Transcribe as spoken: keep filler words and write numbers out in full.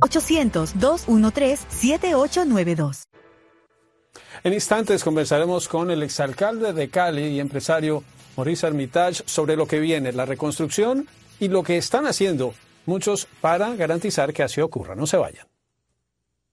ochocientos, dos uno tres, siete ocho nueve dos. En instantes conversaremos con el exalcalde de Cali y empresario Maurice Armitage sobre lo que viene, la reconstrucción y lo que están haciendo muchos para garantizar que así ocurra. No se vayan.